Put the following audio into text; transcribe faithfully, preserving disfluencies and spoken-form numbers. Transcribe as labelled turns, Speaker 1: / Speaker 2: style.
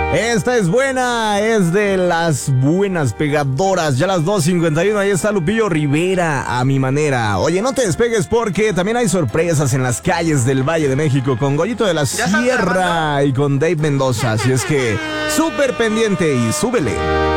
Speaker 1: Esta es buena, es de las buenas pegadoras. Ya las dos cincuenta y uno, ahí está Lupillo Rivera, a mi manera. Oye, no te despegues porque también hay sorpresas en las calles del Valle de México con Goyito de la Sierra y con Dave Mendoza. Así es que súper pendiente y súbele.